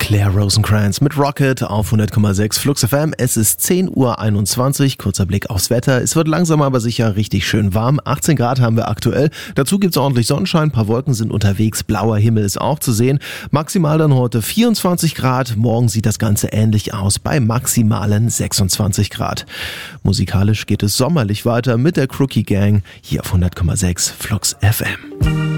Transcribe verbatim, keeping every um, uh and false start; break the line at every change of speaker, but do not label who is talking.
Claire Rosencrantz mit Rocket auf hundert Komma sechs Flux F M. Es ist zehn Uhr einundzwanzig, kurzer Blick aufs Wetter. Es wird langsam aber sicher richtig schön warm. achtzehn Grad haben wir aktuell. Dazu gibt's ordentlich Sonnenschein, ein paar Wolken sind unterwegs, blauer Himmel ist auch zu sehen. Maximal dann heute vierundzwanzig Grad. Morgen sieht das Ganze ähnlich aus bei maximalen sechsundzwanzig Grad. Musikalisch geht es sommerlich weiter mit der Crookie Gang hier auf hundert Komma sechs Flux F M.